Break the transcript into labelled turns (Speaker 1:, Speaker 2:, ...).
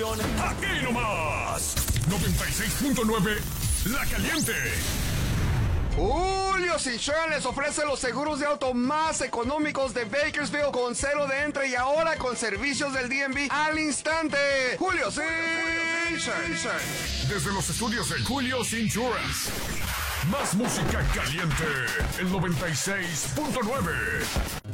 Speaker 1: Aquí nomás, 96.9, La Caliente.
Speaker 2: Julio's Insurance les ofrece los seguros de auto más económicos de Bakersfield con cero de entre y ahora con servicios del DMV al instante. Julio's Insurance.
Speaker 1: Desde los estudios de Julio's Insurance. Más música caliente, el 96.9.